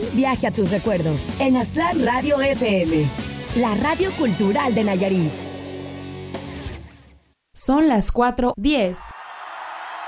viaje a tus recuerdos en Aztlán Radio FM, la radio cultural de Nayarit. Son las 4:10.